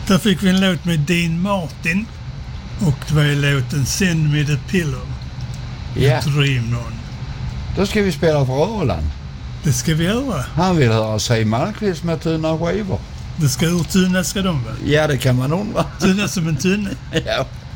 Där fick vi en låt med Dean Martin. Och det var låten Send Me The Pillow. Ja. Dream On. Då ska vi spela för Roland. Det ska vi göra. Han vill höra sig Malmqvist med tunna skivor. Hur tunna ska de vara? Ja, det kan man undra. Tunna som en tunna. Ja.